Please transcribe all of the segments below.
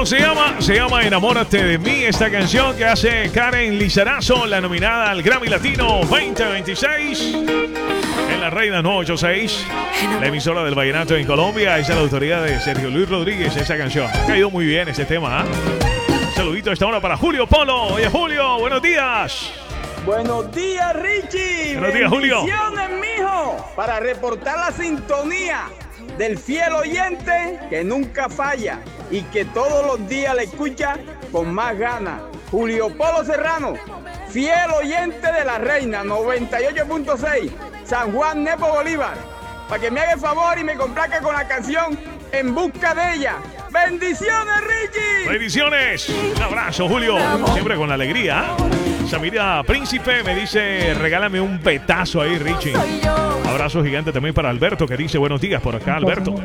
Bueno, se llama Enamórate de mí, esta canción que hace Karen Lizarazo, la nominada al Grammy Latino 2026 en La Reina 986, la emisora del vallenato en Colombia. Esa es la autoría de Sergio Luis Rodríguez, esa canción. Ha caído muy bien ese tema, Un saludito a esta hora para Julio Polo. Oye, Julio, buenos días. Buenos días, Richie. Buenos días, Julio. Bendiciones, mijo, para reportar la sintonía del fiel oyente que nunca falla y que todos los días le escucha con más ganas. Julio Polo Serrano, fiel oyente de La Reina 98.6, San Juan Nepo Bolívar, para que me haga el favor y me complazca con la canción En Busca de Ella. ¡Bendiciones, Richie! ¡Bendiciones! Un abrazo, Julio. Siempre con alegría. Samira Príncipe me dice, regálame un petazo ahí, Richie. Abrazo gigante también para Alberto, que dice, buenos días por acá, Alberto.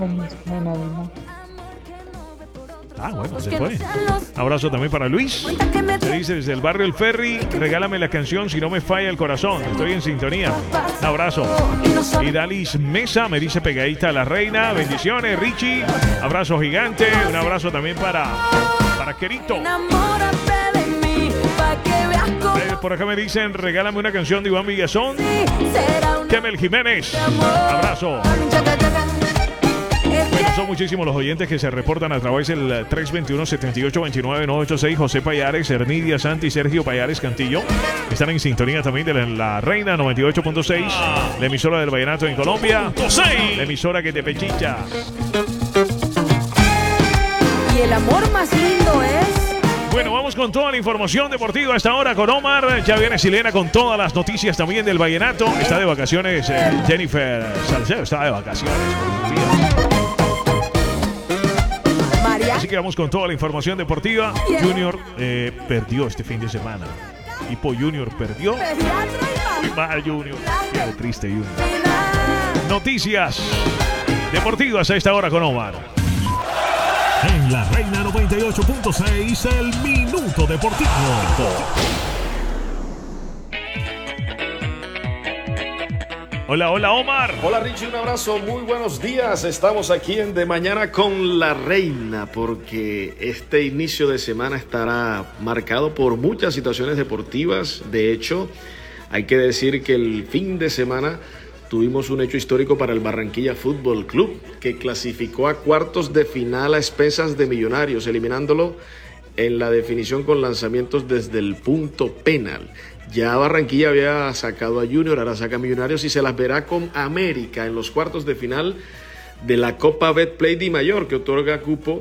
Ah, bueno, se fue. Abrazo también para Luis. Se dice, desde el barrio El Ferry, regálame la canción Si no me falla el corazón. Estoy en sintonía. Un abrazo. Y Dalis Mesa me dice, pegadita a La Reina. Bendiciones, Richie. Abrazo gigante. Un abrazo también para Querito. Por acá me dicen, regálame una canción de Iván Villazón. Kemel Jiménez. Abrazo. Son muchísimos los oyentes que se reportan a través del 321-7829-986. José Payares, Ernidia Santi, Sergio Payares Cantillo. Están en sintonía también de La Reina 98.6, la emisora del vallenato en Colombia. La emisora que te pechicha. Y el amor más lindo es... Bueno, vamos con toda la información deportiva a esta hora con Omar. Ya viene Silena con todas las noticias también del vallenato. Está de vacaciones Jennifer Salcedo, está de vacaciones. Así que vamos con toda la información deportiva. Junior perdió este fin de semana. Hipo Junior perdió. Muy mal, Junior. Qué triste, Junior. Noticias deportivas a esta hora con Omar. En La Reina 98.6, el Minuto Deportivo. Hola, hola, Omar. Hola, Richie, un abrazo, muy buenos días. Estamos aquí en De Mañana con La Reina, porque este inicio de semana estará marcado por muchas situaciones deportivas. De hecho, hay que decir que el fin de semana tuvimos un hecho histórico para el Barranquilla Fútbol Club, que clasificó a cuartos de final a expensas de Millonarios, eliminándolo en la definición con lanzamientos desde el punto penal. Ya Barranquilla había sacado a Junior, ahora saca a Millonarios y se las verá con América en los cuartos de final de la Copa Betplay Di Mayor, que otorga cupo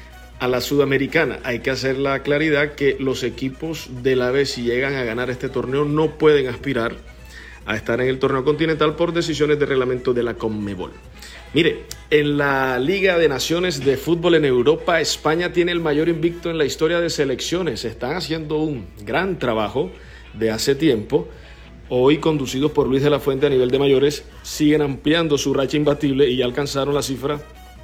a la Sudamericana. Hay que hacer la claridad que los equipos de la B, si llegan a ganar este torneo, no pueden aspirar a estar en el torneo continental por decisiones de reglamento de la Conmebol. Mire, en la Liga de Naciones de Fútbol en Europa, España tiene el mayor invicto en la historia de selecciones. Están haciendo un gran trabajo de hace tiempo. Hoy, conducidos por Luis de la Fuente a nivel de mayores, siguen ampliando su racha imbatible y ya alcanzaron la cifra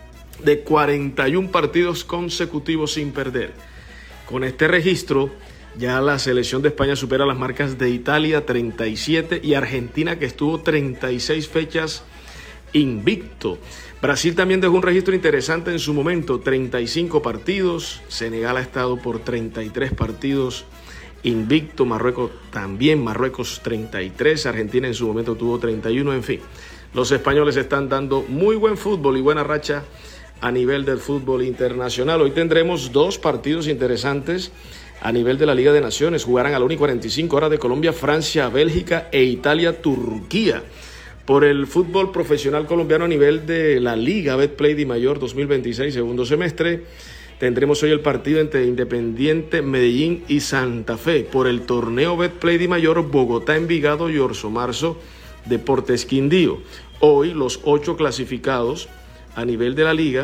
de 41 partidos consecutivos sin perder. Con este registro, ya la selección de España supera las marcas de Italia, 37, y Argentina, que estuvo 36 fechas invicto. Brasil también dejó un registro interesante en su momento, 35 partidos. Senegal ha estado por 33 partidos invicto. Marruecos también, Marruecos 33. Argentina en su momento tuvo 31. En fin, los españoles están dando muy buen fútbol y buena racha a nivel del fútbol internacional. Hoy tendremos dos partidos interesantes a nivel de la Liga de Naciones. Jugarán a la 1:45 horas de Colombia, Francia, Bélgica e Italia, Turquía. Por el fútbol profesional colombiano a nivel de la Liga Betplay Di Mayor 2026, segundo semestre, tendremos hoy el partido entre Independiente Medellín y Santa Fe. Por el torneo Betplay Di Mayor, Bogotá, Envigado y Orso Marzo, Deportes Quindío. Hoy los 8 clasificados a nivel de la Liga,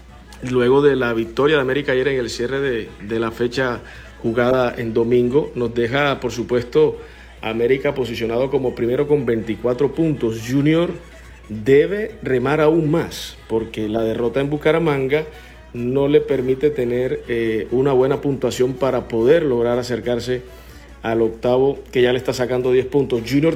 luego de la victoria de América ayer en el cierre de la fecha jugada en domingo, nos deja, por supuesto, América posicionado como primero con 24 puntos. Junior debe remar aún más, porque la derrota en Bucaramanga no le permite tener una buena puntuación para poder lograr acercarse al octavo, que ya le está sacando 10 puntos. Junior